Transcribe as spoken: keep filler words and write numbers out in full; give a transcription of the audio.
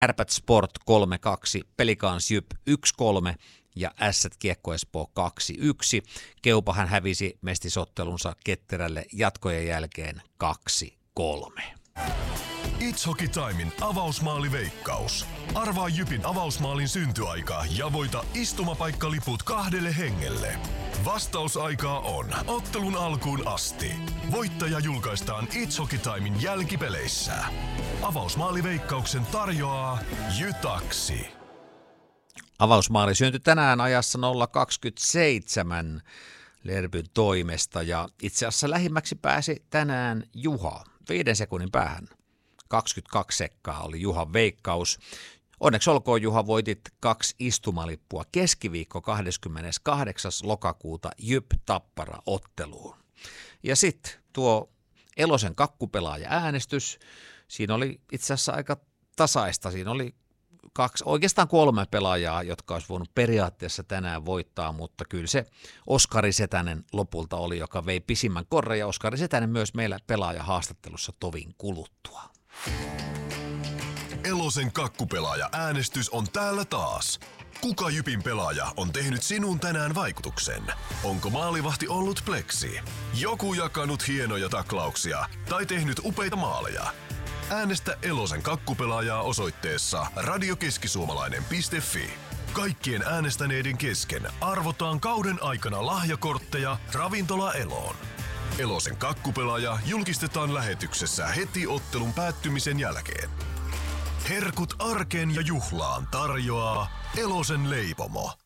Kärpät Sport kolme kaksi, Pelicans Jyp yksi kolme ja Ässät Kiekko Espoo kaksi yksi. Keupahan hävisi mestisottelunsa Ketterälle jatkojen jälkeen kaksi kolme. It's Hockey Timein avausmaaliveikkaus. Arvaa Jypin avausmaalin syntyaika ja voita istumapaikaliput kahdelle hengelle. Vastausaikaa on ottelun alkuun asti. Voittaja julkaistaan It's Hockey Timein jälkipeleissä. Avausmaaliveikkauksen tarjoaa Jytaksi. Avausmaali syntyi tänään ajassa nolla kaksikymmentäseitsemän Lerbyn toimesta ja itse asiassa lähimmäksi pääsi tänään Juha. Viiden sekunnin päähän. kaksikymmentäkaksi sekkaa oli Juhan veikkaus. Onneksi olkoon Juha, voitit kaksi istumalippua keskiviikko kahdeskymmeneskahdeksas lokakuuta Jyp Tappara otteluun. Ja sitten tuo Elosen kakkupelaaja äänestys, siinä oli itse asiassa aika tasaista. Siinä oli kaksi, oikeastaan kolme pelaajaa, jotka olisi voinut periaatteessa tänään voittaa, mutta kyllä se Oskari Setänen lopulta oli, joka vei pisimmän korren, ja Oskari Setänen myös meillä pelaajahaastattelussa tovin kuluttua. Elosen kakkupelaaja äänestys on täällä taas. Kuka Jypin pelaaja on tehnyt sinun tänään vaikutuksen? Onko maalivahti ollut pleksi? Joku jakanut hienoja taklauksia tai tehnyt upeita maaleja? Äänestä Elosen kakkupelaajaa osoitteessa radiokeskisuomalainen piste fi. Kaikkien äänestäneiden kesken arvotaan kauden aikana lahjakortteja Ravintola Eloon. Elosen kakkupelaaja julkistetaan lähetyksessä heti ottelun päättymisen jälkeen. Herkut arkeen ja juhlaan tarjoaa Elosen leipomo.